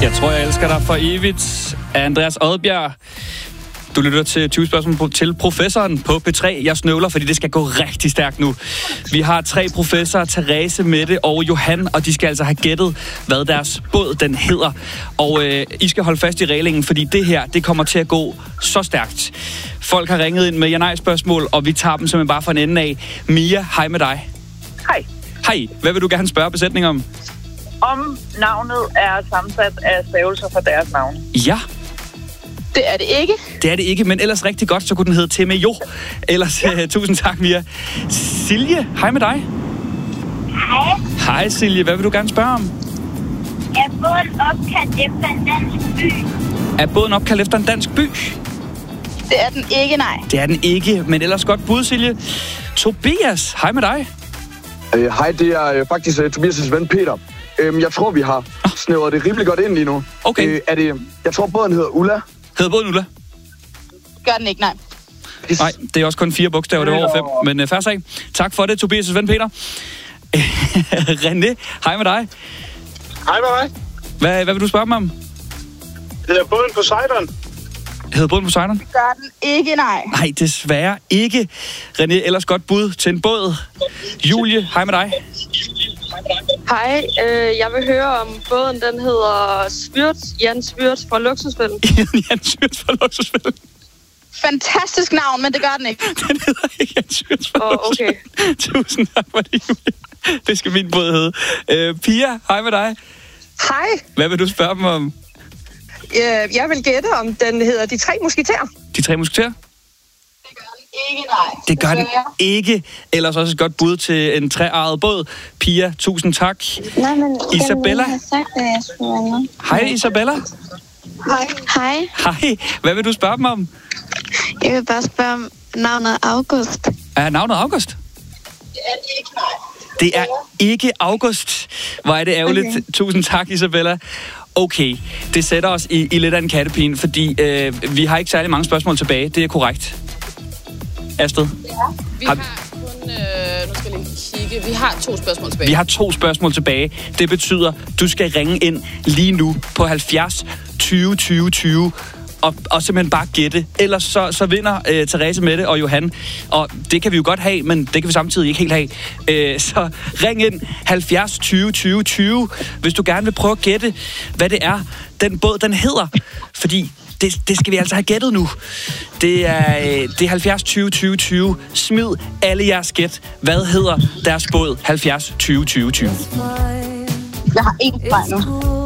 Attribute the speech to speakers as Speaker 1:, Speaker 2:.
Speaker 1: Jeg tror, jeg elsker dig for evigt af Andreas Odbjerg. Du lytter til 20 spørgsmål til professoren på P3. Jeg snøvler, fordi det skal gå rigtig stærkt nu. Vi har 3 professorer, Therese, Mette og Johan, og de skal altså have gættet, hvad deres båd den hedder. Og I skal holde fast i reglingen, fordi det her, det kommer til at gå så stærkt. Folk har ringet ind med ja-nej-spørgsmål, og vi tager dem simpelthen bare fra en ende af. Mia, hej med dig.
Speaker 2: Hej.
Speaker 1: Hej. Hvad vil du gerne spørge besætningen om?
Speaker 2: Om navnet er sammensat af stavelser for deres navne.
Speaker 1: Ja.
Speaker 3: Det er det ikke.
Speaker 1: Det er det ikke, men ellers rigtig godt, så kunne den hedde Temejo. Ellers tusind tak, Mia. Silje, hej med dig.
Speaker 4: Hej.
Speaker 1: Hej Silje, hvad vil du gerne spørge om?
Speaker 4: Er båden opkaldt efter en dansk by?
Speaker 1: Er båden opkaldt efter en dansk by?
Speaker 3: Det er den ikke, nej.
Speaker 1: Det er den ikke, men ellers godt bud, Silje. Tobias, hej med dig.
Speaker 5: Hej, det er faktisk Tobias' ven Peter. Jeg tror, vi har snævret det rimelig godt ind lige nu.
Speaker 1: Okay.
Speaker 5: Jeg tror, båden hedder Ulla.
Speaker 1: Hedder båden Ulla?
Speaker 3: Gør den ikke, nej.
Speaker 1: Nej, det er også kun 4 bogstaver, det var over 5. Men færdig sag. Tak for det, Tobias' ven Peter. René, hej med dig.
Speaker 6: Hej med mig.
Speaker 1: Hvad vil du spørge mig om?
Speaker 6: Det er båden Poseidon.
Speaker 1: Hedder båden Poseidon?
Speaker 3: Gør den ikke, nej.
Speaker 1: Nej, desværre ikke. René, ellers godt bud til en båd. Julie, hej med dig.
Speaker 7: Hej, jeg vil høre om båden, den hedder Jan Svyrt fra Luksusfælden.
Speaker 1: Jan Svyrt fra Luksusfælden.
Speaker 3: Fantastisk navn, men det gør den ikke.
Speaker 1: Den hedder ikke Jan Svyrt fra Luksusfælden.
Speaker 7: Okay.
Speaker 1: Tusind tak for det, Julie. Det skal min båd hedde. Pia, hej med dig.
Speaker 7: Hej,
Speaker 1: Hvad vil du spørge dem om?
Speaker 7: jeg vil gætte, om den hedder De 3 Musketerer.
Speaker 1: De 3 musketerer?
Speaker 3: Ikke, nej.
Speaker 1: Det gør den ikke. Ellers også et godt bud til en træejet båd. Pia, tusind tak.
Speaker 4: Nej, men
Speaker 1: Isabella?
Speaker 4: jeg har sagt, at jeg skulle være med.
Speaker 1: Hej Isabella.
Speaker 4: Hej.
Speaker 1: Hej. Hvad vil du spørge dem om?
Speaker 4: Jeg vil bare spørge om navnet August.
Speaker 1: Er navnet August? Det er ikke August. Hvor er det ærgerligt. Okay. Tusind tak, Isabella. Okay, det sætter os i lidt af en kattepine, fordi vi har ikke særlig mange spørgsmål tilbage. Det er korrekt. Astrid?
Speaker 8: Ja. Vi har kun... nu skal jeg lige kigge. Vi har 2 spørgsmål tilbage.
Speaker 1: Vi har 2 spørgsmål tilbage. Det betyder, du skal ringe ind lige nu på 70 20 20 20 og simpelthen bare gætte. Ellers så vinder Therese, Mette og Johan. Og det kan vi jo godt have, men det kan vi samtidig ikke helt have. Så ring ind 70 20 20 20, hvis du gerne vil prøve at gætte, hvad det er, den båd den hedder. Fordi det skal vi altså have gættet nu. Det er 70 20 20 20. Smid alle jeres gæt. Hvad hedder deres båd? 70 20 20 20.
Speaker 3: Jeg har ingen fejl nu.